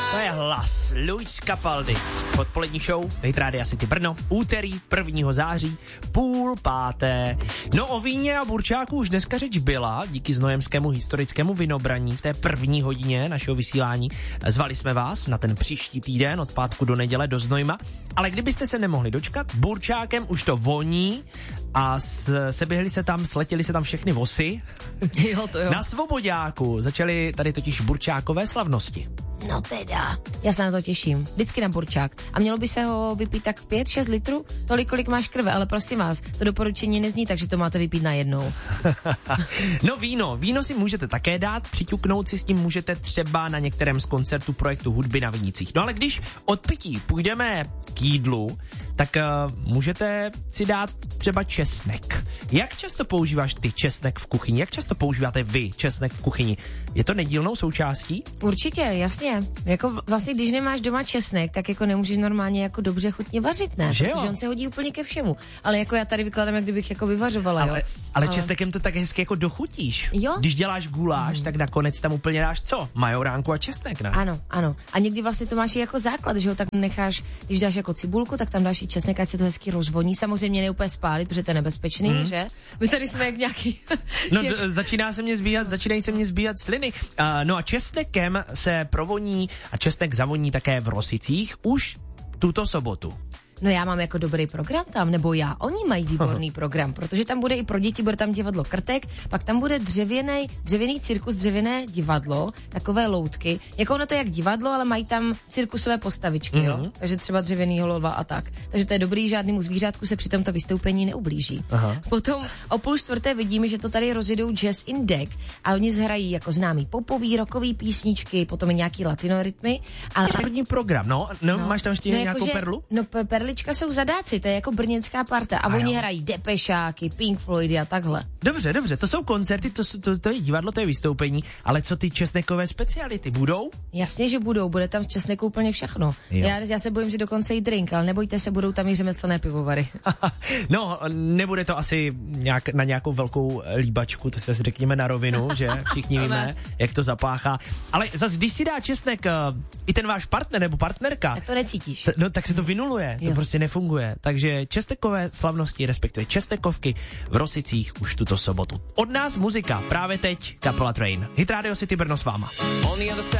To je hlas Luis Capaldi. Odpolední show Hit Radio City Brno, úterý 1. září, 4:30. No o víně a burčáku už dneska řeč byla, díky znojemskému historickému vinobraní v té první hodině našeho vysílání. Zvali jsme vás na ten příští týden od pátku do neděle do Znojma, ale kdybyste se nemohli dočkat, burčákem už to voní a sletěli se tam všechny vosy. Jo, to jo. Na Svoboďáku začaly tady totiž burčákové slavnosti. No teda, já se na to těším. Vždycky na burčák. A mělo by se ho vypít tak 5-6 litrů? Tolik, kolik máš krve, ale prosím vás, to doporučení nezní, takže to máte vypít najednou. No víno si můžete také dát, přiťuknout si s tím můžete třeba na některém z koncertů projektu Hudby na Vinicích. No ale když od pití půjdeme k jídlu, tak můžete si dát třeba česnek. Jak často používáš ty česnek v kuchyni? Jak často používáte vy česnek v kuchyni? Je to nedílnou součástí? Určitě, jasně. Jako vlastně, když nemáš doma česnek, tak jako nemůžeš normálně jako dobře chutně vařit, ne? Že protože jo? on se hodí úplně ke všemu. Ale jako já tady vykládám, jak kdybych jako vyvařovala, jo. Ale česnekem to tak hezky jako dochutíš. Jo? Když děláš guláš, tak nakonec tam úplně dáš co? Majoránku a česnek, ne? Ano. A někdy vlastně to máš i jako základ, že ho tak necháš, když dáš jako cibulku, tak tam dáš i česnek, ať se to hezky rozvoní. Samozřejmě ne úplně spálit, protože to je nebezpečný, že? My tady jsme jak nějaký... No, začínají se mě zbíhat sliny. No a česnekem se provoní a česnek zavoní také v Rosicích už tuto sobotu. No já mám jako dobrý program tam, nebo oni mají výborný program, protože tam bude i pro děti, bude tam divadlo Krtek, pak tam bude dřevěný cirkus, dřevěné divadlo, takové loutky, jako ono to je jak divadlo, ale mají tam cirkusové postavičky, jo, takže třeba dřevěný holova a tak. Takže to je dobrý, žádnému zvířátku se při tomto vystoupení neublíží. Aha. Potom o 3:30 vidíme, že to tady rozjedou Jazz in Deck a oni zhrají jako známý popový, rockový písničky, potom i nějaký latinorytmy. Ale První program, no, máš tam ještě nějakou perlu? No perlička jsou zadáci, to je jako brněnská parta a oni hrají Depešáky, Pink Floydy a takhle. Dobře, to jsou koncerty, to je divadlo, to je vystoupení, ale co ty česnekové speciality, budou? Jasně, že budou, bude tam v česneku úplně všechno. Já se bojím, že dokonce i drink, ale nebojte se, budou tam i řemeslné pivovary. No, nebude to asi na nějakou velkou líbačku, to si asi řekněme na rovinu, že všichni víme, jak to zapáchá. Ale zase, když si dá česnek i ten váš partner nebo partnerka, tak to necítíš. No, tak se to vynuluje, to prostě nefunguje. Takže česnekové slavnosti, respektive česnekovky v Rosicích už tuto sobotu. Od nás muzika, právě teď kapela Train. Hit Radio City Brno s váma.